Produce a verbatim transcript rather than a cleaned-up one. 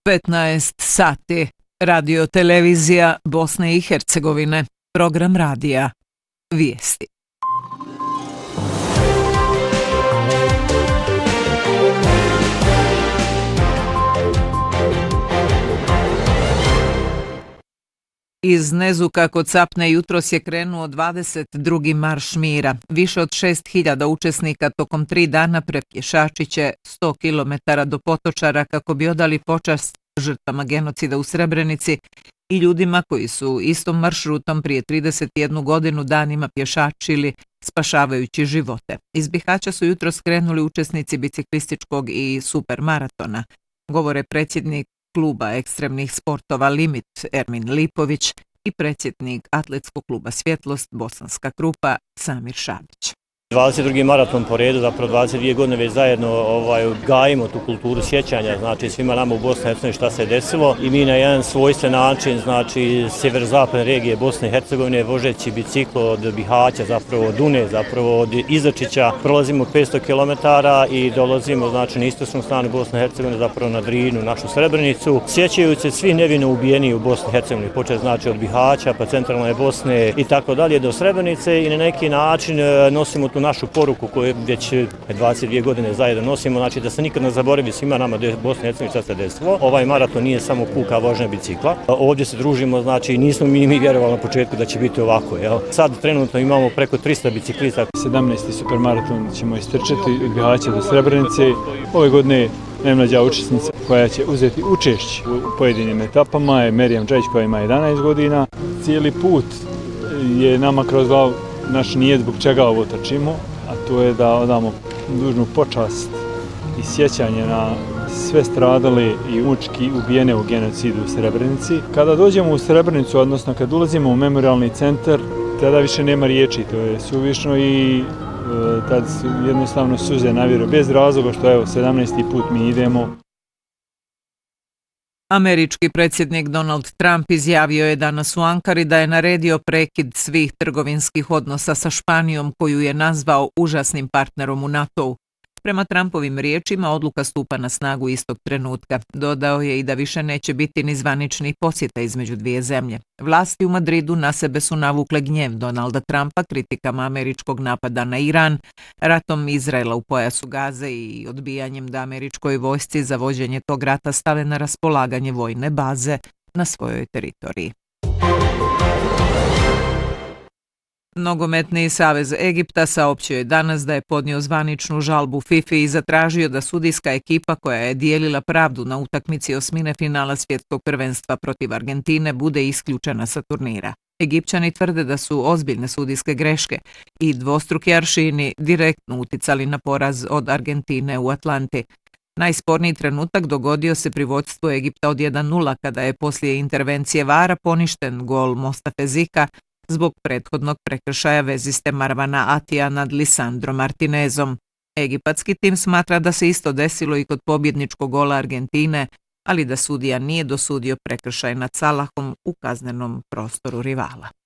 petnaest sati. Radio televizija Bosne i Hercegovine. Program radija. Vijesti. Iz Nezuka kod Sapne jutros je krenuo dvadeset drugi marš mira. Više od šest hiljada učesnika tokom tri dana prepješačit će sto kilometara do Potočara kako bi odali počast žrtvama genocida u Srebrenici i ljudima koji su istom maršrutom prije trideset jednu godinu danima pješačili spašavajući živote. Iz Bihaća su jutros krenuli učesnici biciklističkog i supermaratona. Govore predsjednik kluba ekstremnih sportova Limit Ermin Lipović i predsjednik atletskog kluba Svjetlost Bosanska Krupa Samir Šabić. dvadeset drugi maraton po redu, zapravo dvadeset dvije godine već zajedno ovaj, gajimo tu kulturu sjećanja, znači svima nama u Bosni i Hercegovini šta se desilo i mi na jedan svojstven način, znači sjeverozapadne regije Bosne i Hercegovine, vožeći biciklo od Bihaća, zapravo od Dune, zapravo od Izačića, prolazimo petsto kilometara i dolazimo znači na istočnu stranu Bosne i Hercegovine, zapravo na Drinu, našu Srebrenicu, sjećajući se svi nevino ubijeni u Bosni i Hercegovini, počet znači od Bihaća pa centralne Bosne i tako dalje do Srebrenice i na neki način nosimo tu našu poruku koju već dvadeset dvije godine zajedno nosimo, znači da se nikad ne zaboravi svima nama da je Bosna i Hercegovina šta se desilo. Ovaj maraton nije samo puka vožnja bicikla. Ovdje se družimo, znači nismo mi, mi vjerovali na početku da će biti ovako. Jel? Sad trenutno imamo preko trista biciklista. sedamnaesti supermaraton ćemo istrčati od Bihaća do Srebrenice. Ove godine najmlađa učesnica koja će uzeti učešće u pojedinim etapama je Merijam Džajić koja ima jedanaest godina. Cijeli put je nama kroz glavu naš nijet zbog čega ovo trčimo, a to je da odamo dužnu počast i sjećanje na sve stradale i mučki ubijene u genocidu u Srebrenici. Kada dođemo u Srebrenicu, odnosno kad ulazimo u memorialni centar, tada više nema riječi, to je suvišno i e, tad jednostavno suze naviru bez razloga što evo sedamnaesti put mi idemo. Američki predsjednik Donald Trump izjavio je danas u Ankari da je naredio prekid svih trgovinskih odnosa sa Španijom koju je nazvao užasnim partnerom u NATO-u. Prema Trumpovim riječima odluka stupa na snagu istog trenutka. Dodao je i da više neće biti ni zvaničnih posjeta između dvije zemlje. Vlasti u Madridu na sebe su navukle gnjev Donalda Trumpa kritikama američkog napada na Iran, ratom Izraela u pojasu Gaze i odbijanjem da američkoj vojsci za vođenje tog rata stave na raspolaganje vojne baze na svojoj teritoriji. Nogometni savez Egipta saopćio je danas da je podnio zvaničnu žalbu fifi i zatražio da sudijska ekipa koja je dijelila pravdu na utakmici osmine finala svjetskog prvenstva protiv Argentine bude isključena sa turnira. Egipćani tvrde da su ozbiljne sudijske greške i dvostruki aršini direktno uticali na poraz od Argentine u Atlanti. Najsporniji trenutak dogodio se pri vodstvu Egipta od jedan nula kada je poslije intervencije vara poništen gol Mostafe Zika zbog prethodnog prekršaja veziste Marwana Atija nad Lisandro Martinezom. Egipatski tim smatra da se isto desilo i kod pobjedničkog gola Argentine, ali da sudija nije dosudio prekršaj nad Salahom u kaznenom prostoru rivala.